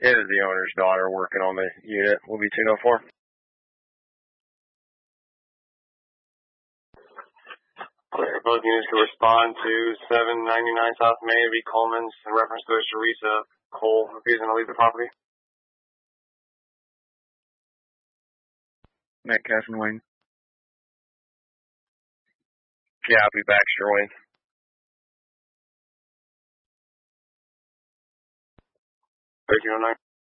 It is the owner's daughter working on the unit. Will be 204. Clear. Both units can respond to 799 South Main V. Coleman's in reference to Teresa Cole refusing to leave the property. Metcalf and Wayne. Yeah, I'll be Baxter Wayne. 1309.